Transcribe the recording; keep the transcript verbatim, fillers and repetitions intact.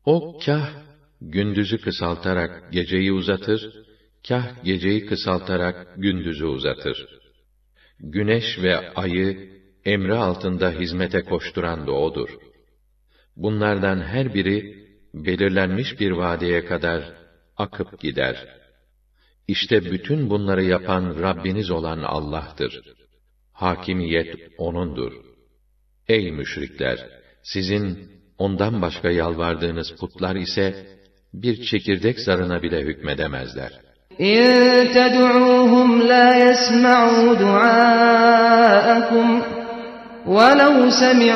O kah gündüzü kısaltarak geceyi uzatır, kah geceyi kısaltarak gündüzü uzatır. Güneş ve ayı emri altında hizmete koşturan da O'dur. Bunlardan her biri belirlenmiş bir vadeye kadar akıp gider. İşte bütün bunları yapan Rabbiniz olan Allah'tır. Hakimiyet O'nundur. Ey müşrikler! Sizin ondan başka yalvardığınız putlar ise bir çekirdek zarına bile hükmedemezler. İn ted'uuhum la yesma'u du'aakum وَلَوْ سَمِعُوا